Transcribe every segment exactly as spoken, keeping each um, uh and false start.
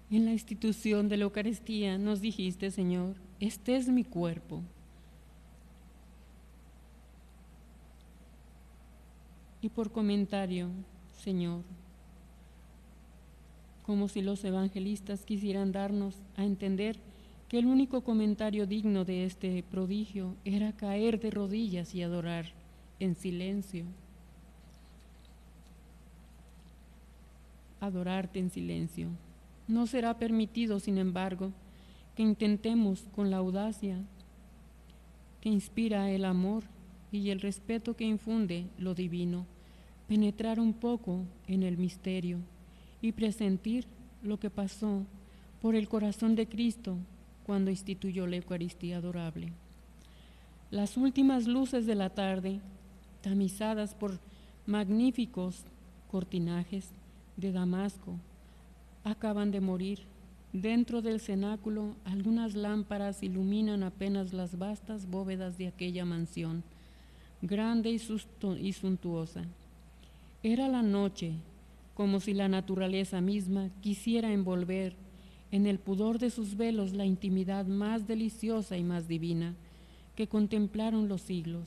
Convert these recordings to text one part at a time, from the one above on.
En la institución de la Eucaristía nos dijiste, Señor, este es mi cuerpo. Y por comentario, Señor, como si los evangelistas quisieran darnos a entender que el único comentario digno de este prodigio era caer de rodillas y adorar en silencio. Adorarte en silencio. No será permitido, sin embargo, que intentemos con la audacia que inspira el amor y el respeto que infunde lo divino, penetrar un poco en el misterio y presentir lo que pasó por el corazón de Cristo cuando instituyó la Eucaristía adorable. Las últimas luces de la tarde, tamizadas por magníficos cortinajes de damasco, acaban de morir. Dentro del cenáculo, algunas lámparas iluminan apenas las vastas bóvedas de aquella mansión, grande y, susto- y suntuosa. Era la noche, como si la naturaleza misma quisiera envolver en el pudor de sus velos la intimidad más deliciosa y más divina que contemplaron los siglos.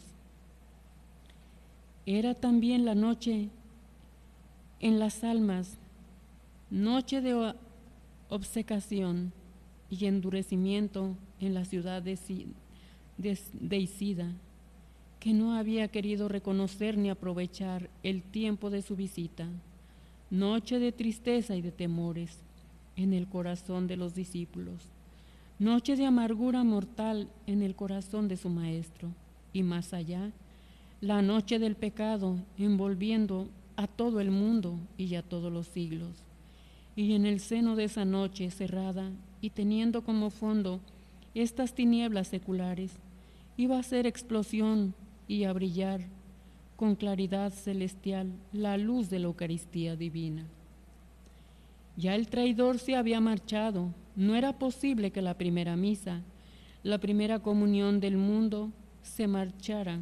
Era también la noche en las almas, noche de obcecación y endurecimiento en la ciudad de, de, de Isida, que no había querido reconocer ni aprovechar el tiempo de su visita, noche de tristeza y de temores en el corazón de los discípulos, noche de amargura mortal en el corazón de su maestro, y más allá, la noche del pecado envolviendo a todo el mundo y a todos los siglos. Y en el seno de esa noche cerrada y teniendo como fondo estas tinieblas seculares, iba a ser explosión y a brillar con claridad celestial la luz de la Eucaristía divina. Ya el traidor se había marchado. No era posible que la primera misa, la primera comunión del mundo, se marchara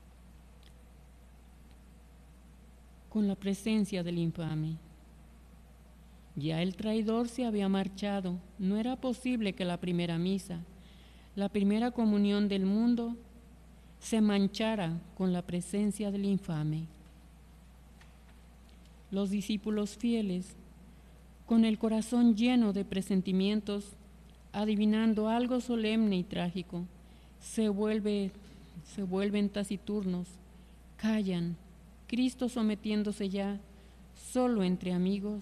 con la presencia del infame. Ya el traidor se había marchado. No era posible que la primera misa, la primera comunión del mundo, se manchara con la presencia del infame. Los discípulos fieles, con el corazón lleno de presentimientos, adivinando algo solemne y trágico, se, vuelve, se vuelven taciturnos, callan, Cristo sometiéndose ya solo entre amigos,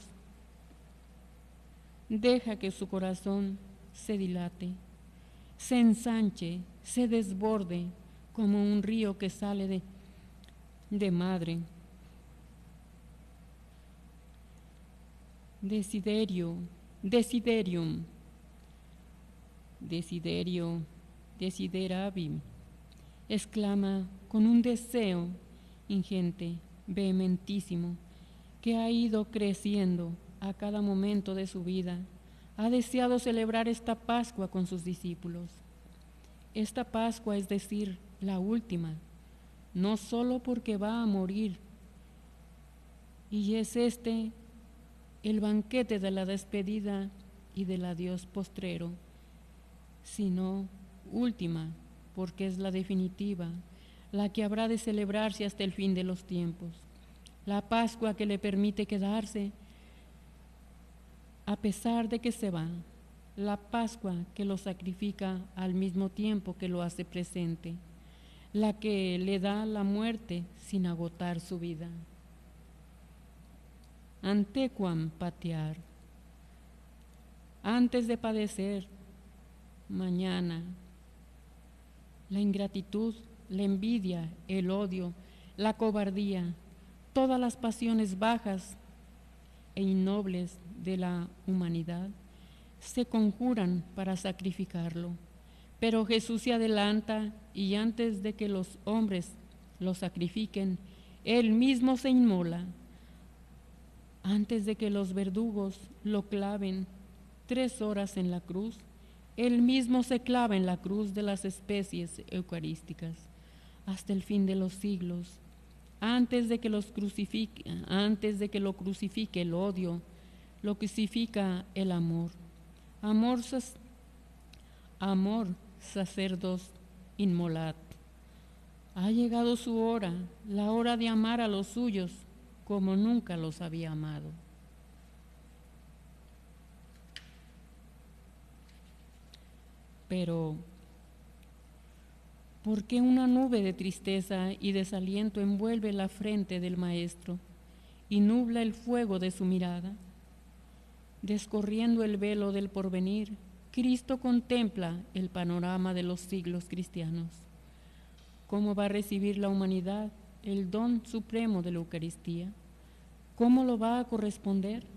deja que su corazón se dilate, se ensanche, se desborde como un río que sale de, de madre. Desiderio, desiderium, desiderio, desiderabim, exclama con un deseo ingente, vehementísimo, que ha ido creciendo a cada momento de su vida. Ha deseado celebrar esta Pascua con sus discípulos. Esta Pascua, es decir, la última, no solo porque va a morir, y es este el banquete de la despedida y del adiós postrero, sino última, porque es la definitiva, la que habrá de celebrarse hasta el fin de los tiempos, la Pascua que le permite quedarse a pesar de que se va, la Pascua que lo sacrifica al mismo tiempo que lo hace presente, la que le da la muerte sin agotar su vida. Antequam patear, antes de padecer, mañana, la ingratitud, la envidia, el odio, la cobardía, todas las pasiones bajas e innobles de la humanidad se conjuran para sacrificarlo. Pero Jesús se adelanta y antes de que los hombres lo sacrifiquen, Él mismo se inmola. Antes de que los verdugos lo claven tres horas en la cruz, Él mismo se clava en la cruz de las especies eucarísticas hasta el fin de los siglos. Antes de que los crucifique, antes de que lo crucifique el odio, lo que significa el amor. Amor, amor sacerdos inmolad. Ha llegado su hora, la hora de amar a los suyos como nunca los había amado. Pero, ¿por qué una nube de tristeza y desaliento envuelve la frente del Maestro y nubla el fuego de su mirada? Descorriendo el velo del porvenir, Cristo contempla el panorama de los siglos cristianos. ¿Cómo va a recibir la humanidad el don supremo de la Eucaristía? ¿Cómo lo va a corresponder?